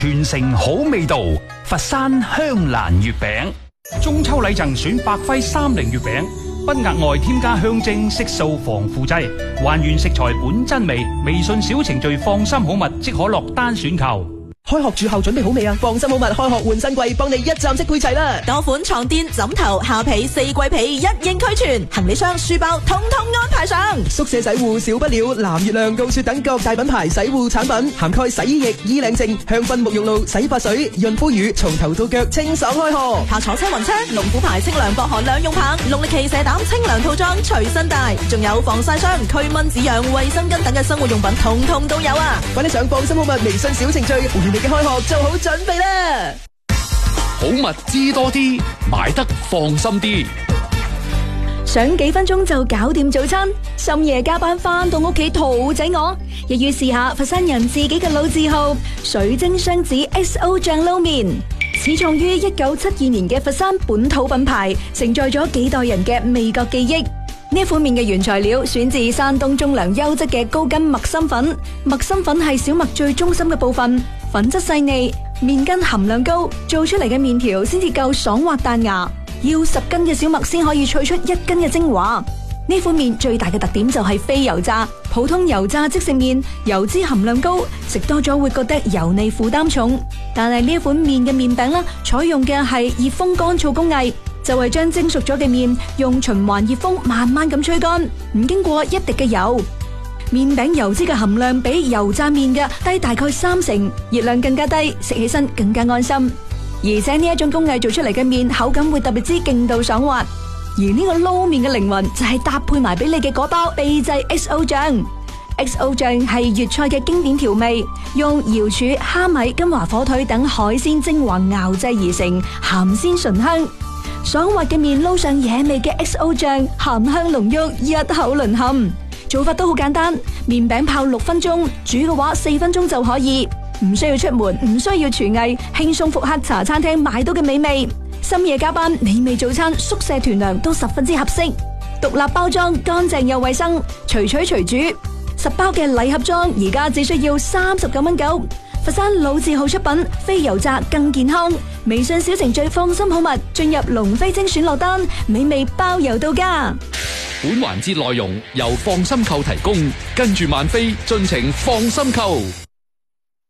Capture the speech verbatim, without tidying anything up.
傳承好味道，佛山香蘭月餅。中秋禮贈選百輝三菱月餅，不額外添加香精、色素、防腐劑，還原食材本真味。微信小程序放心好物即可落單選購。 開學住校準備好未啊？放心好物開學換新季，幫你一站式配齊啦！ 多款床墊、枕頭、下被、四季被一應俱全，行李箱、書包通通安排上。 宿舍洗護少不了藍月亮、高雪等各大品牌洗護產品，涵蓋洗衣液、衣領淨、香薰沐浴露、洗髮水、潤膚乳，從頭到腳清爽開學。 下坐車雲車、龍虎牌清涼薄荷兩用棒、龍力奇蛇膽清涼套裝隨身帶，仲有防曬霜、驅蚊止癢、衛生巾等嘅生活用品，通通都有啊！ 快啲上放心好物微信小程序，為你嘅開學做好準備啦！ 好物知多啲，買得放心啲。 想幾分鐘就搞掂早餐，深夜加班翻到屋企肚仔餓，亦要試下佛山人自己嘅老字號水晶雙子 S O 醬撈麵。始創於一九七二年嘅佛山本土品牌，承載咗幾代人嘅味覺記憶。呢款麵嘅原材料選自山東中糧優質嘅高筋麥心粉，麥心粉係小麥最中心嘅部分，粉質細膩，麵筋含量高，做出嚟嘅麵條先至夠爽滑彈牙。要十斤嘅小麥先可以萃出一斤嘅精華。呢款麵最大嘅特點就係非油炸，普通油炸即食麵油脂含量高，食多咗會覺得油膩負擔重。但係呢款麵嘅麵餅啦，採用嘅係熱風乾燥工藝，就係將蒸熟咗嘅麵用循環熱風慢慢咁吹乾，唔經過一滴嘅油。麵餅油脂嘅含量比油炸麵嘅低大概三成，熱量更加低，食起身更加安心。而且呢一種工藝做出嚟嘅麵口感會特別之勁度爽滑。而呢個撈麵嘅靈魂就係搭配埋俾你嘅嗰包秘製 X O 醬。X O 醬係粵菜嘅經典調味，用瑤柱、蝦米、金華火腿等海鮮精華熬製而成，鹹鮮醇香。爽滑嘅麵撈上野味嘅 X O 醬，鹹香濃郁，一口淪陷。做法都好簡單，麵餅泡六分鐘，煮嘅話四分鐘就可以。唔需要出門，唔需要廚藝，輕鬆復刻茶餐廳買到嘅美味。深夜加班，美味早餐，宿舍團糧都十分之合適。獨立包裝，乾淨又衛生，隨取隨煮。十包嘅禮盒裝，而家只需要三十九蚊九。佛山老字號出品，非油炸更健康。微信小程序放心好物，進入龍飛精選落單，美味包郵到家。 本環節內容由放心購提供，跟住萬飛盡情放心購。